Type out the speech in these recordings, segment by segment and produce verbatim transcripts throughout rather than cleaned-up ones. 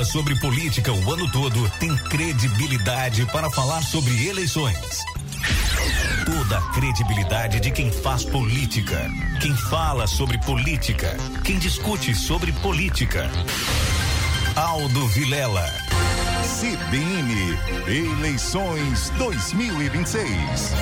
fala sobre política o ano todo tem credibilidade para falar sobre eleições. Toda a credibilidade de quem faz política, quem fala sobre política, quem discute sobre política. Aldo Vilela. C B N Eleições dois mil e vinte e seis.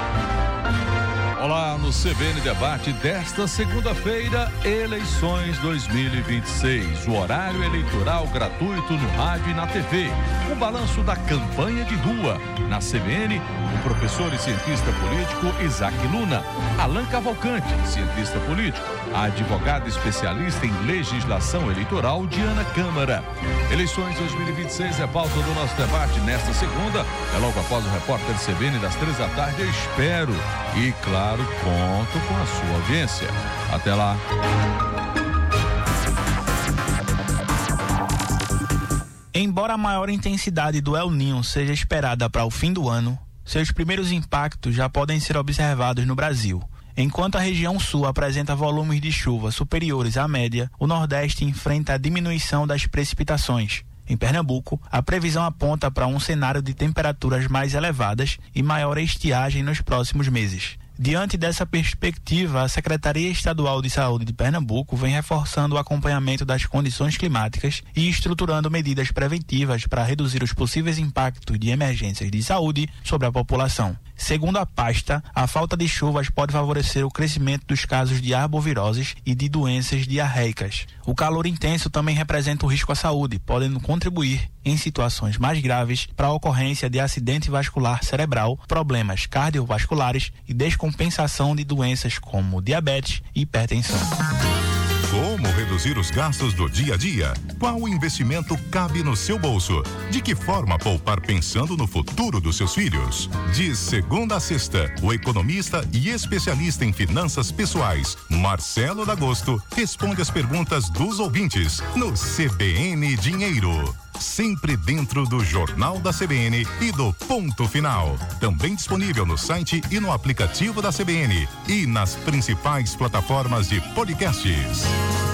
Olá, no C B N Debate desta segunda-feira, eleições dois mil e vinte e seis. O horário eleitoral gratuito no rádio e na T V. O balanço da campanha de rua. Na C B N, o professor e cientista político Isaac Luna. Alan Cavalcante, cientista político. A advogada especialista em legislação eleitoral, Diana Câmara. Eleições dois mil e vinte e seis é pauta do nosso debate nesta segunda. É logo após o repórter C B N das três da tarde, eu espero. E, claro, conto com a sua audiência. Até lá. Embora a maior intensidade do El Niño seja esperada para o fim do ano, seus primeiros impactos já podem ser observados no Brasil. Enquanto a região sul apresenta volumes de chuva superiores à média, o Nordeste enfrenta a diminuição das precipitações. Em Pernambuco, a previsão aponta para um cenário de temperaturas mais elevadas e maior estiagem nos próximos meses. Diante dessa perspectiva, a Secretaria Estadual de Saúde de Pernambuco vem reforçando o acompanhamento das condições climáticas e estruturando medidas preventivas para reduzir os possíveis impactos de emergências de saúde sobre a população. Segundo a pasta, a falta de chuvas pode favorecer o crescimento dos casos de arboviroses e de doenças diarreicas. O calor intenso também representa um risco à saúde, podendo contribuir em situações mais graves para a ocorrência de acidente vascular cerebral, problemas cardiovasculares e descompensação de doenças como diabetes e hipertensão. Como reduzir os gastos do dia a dia? Qual investimento cabe no seu bolso? De que forma poupar pensando no futuro dos seus filhos? De segunda a sexta, o economista e especialista em finanças pessoais, Marcelo D'Agosto, responde as perguntas dos ouvintes no C B N Dinheiro. Sempre dentro do Jornal da C B N e do Ponto Final. Também disponível no site e no aplicativo da C B N e nas principais plataformas de podcasts.